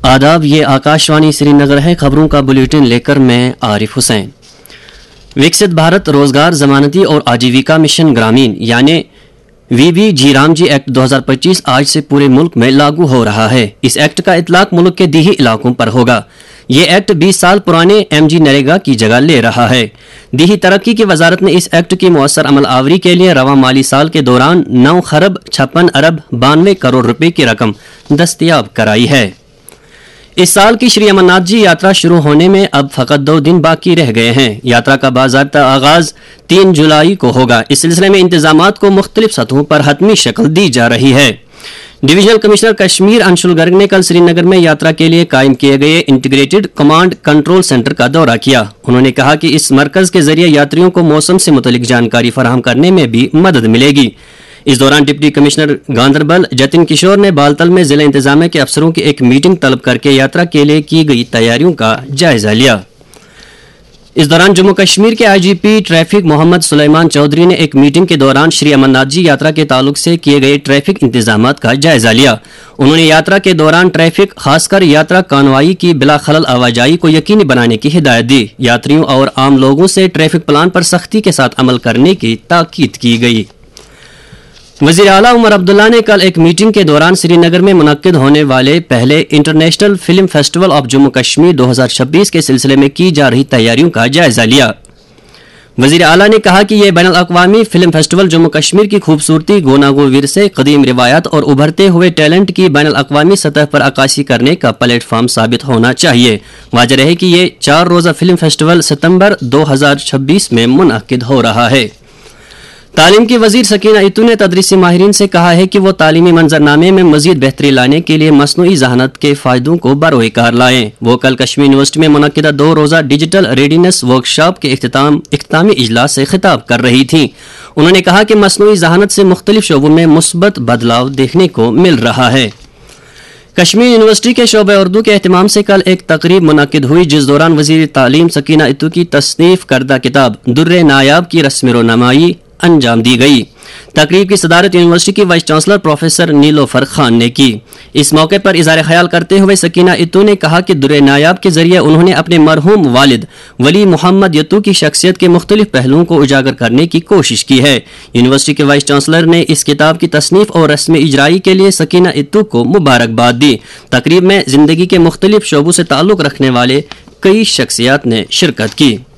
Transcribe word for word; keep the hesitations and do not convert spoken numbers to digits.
आदाब, ये आकाशवाणी श्रीनगर है। खबरों का बुलेटिन लेकर मैं आरिफ हुसैन। विकसित भारत रोजगार जमानती और आजीविका मिशन ग्रामीण यानी we B ji Ram ji act दो हज़ार पच्चीस आज से पूरे मुल्क में लागू हो रहा है। इस एक्ट का इतलाक मुल्क के दीही इलाकों पर होगा। ये एक्ट बीस साल पुराने एम जी नरेगा की जगह ले रहा है। दीही तरक्की की वजारत ने इस एक्ट की मौसर अमल आवरी के लिए रवा माली साल के दौरान नौ खरब छप्पन अरब बानवे करोड़ रुपए की रकम दस्तयाब कराई है। इस साल की श्री अमरनाथ जी यात्रा शुरू होने में अब फकत दो दिन बाकी रह गए हैं। यात्रा का बाज़ाब्ता आगाज तीन जुलाई को होगा। इस सिलसिले में इंतजामात को मुख्तलिफ सतहों पर हतमी शक्ल दी जा रही है। डिवीजनल कमिश्नर कश्मीर अंशुल गर्ग ने कल श्रीनगर में यात्रा के लिए कायम किए गए इंटीग्रेटेड कमांड कंट्रोल सेंटर का दौरा किया। उन्होंने कहा कि इस मरकज के जरिए यात्रियों को मौसम से मुतल्लिक जानकारी फराहम करने में भी मदद मिलेगी। इस दौरान डिप्टी कमिश्नर गांधरबल जतिन किशोर ने बालतल में जिला इंतजामिया के अफसरों की एक मीटिंग तलब करके यात्रा के लिए की गई तैयारियों का जायजा लिया। इस दौरान जम्मू कश्मीर के आई G P traffic Mohammad Suleman Chaudhary ने एक मीटिंग के दौरान श्री अमरनाथ जी यात्रा के ताल्लुक से किए गए ट्रैफिक इंतजामात का जायजा लिया। उन्होंने यात्रा के दौरान ट्रैफिक खासकर यात्रा कानवाई की बिला खलल आवाजाही को यकीनी बनाने की हिदायत दी। यात्रियों और आम लोगों से ट्रैफिक प्लान पर सख्ती के साथ अमल करने की ताकीद की गई। वज़ीर आला उमर अब्दुल्ला ने कल एक मीटिंग के दौरान श्रीनगर में मुनक्किद होने वाले पहले international film festival of Jammu Kashmir दो हज़ार छब्बीस के सिलसिले में की जा रही तैयारियों का जायजा लिया। वज़ीर आला ने कहा कि यह बैनुल अक़वामी फिल्म फेस्टिवल जम्मू कश्मीर की खूबसूरती, गोनागो विरसे, कदीम रिवायात और उभरते हुए टैलेंट की बैनुल अक़वामी सतह पर अक्कासी करने का प्लेटफार्म साबित होना चाहिए। वाज़ेह है कि यह चार रोज़ा फिल्म फेस्टिवल सितंबर दो हज़ार छब्बीस में मुनक्किद हो रहा है। तालीम की वजीर सकीना इतू ने तदरीसी माहिरीन से कहा है कि वो तालीमी मंजरनामे में मजीद बेहतरी लाने के लिए मसनूई ज़हानत के फायदों को बरोए कार लाएं। वो कल कश्मीर यूनिवर्सिटी में मुनक्किदा दो रोज़ा डिजिटल रेडीनेस वर्कशॉप के इख्तिताम इख्तितामी इजलास से खिताब कर रही थी। उन्होंने कहा कि मसनूई ज़हानत से मुख्तलिफ शोबों में मुस्बत बदलाव देखने को मिल रहा है। कश्मीर यूनिवर्सिटी के शोबे उर्दू के एहतमाम से कल एक तकरीब मुनक्किद हुई, जिस दौरान वजीर तालीम सकीना इतू की तसनीफ करदा किताब दुर्रे नायाब की रस्म रोनामाई अंजाम दी गई। तकरीब की सदारत यूनिवर्सिटी की vice chancellor professor Nilofar Khan ने की। इस मौके पर इज़हार ख्याल करते हुए सकीना इतू ने कहा कि दुर्रे नायाब के जरिए उन्होंने अपने मरहूम वालिद वली मोहम्मद यतू की शख्सियत के मुख्तलिफ पहलुओं को उजागर करने की कोशिश की है। यूनिवर्सिटी के वाइस चांसलर ने इस किताब की तसनीफ और रस्म इजराई के लिए सकीना इतू को मुबारकबाद दी। तकरीब में जिंदगी के मुख्तलिफ शोबों से ताल्लुक रखने वाले कई शख्सियात ने शिरकत की।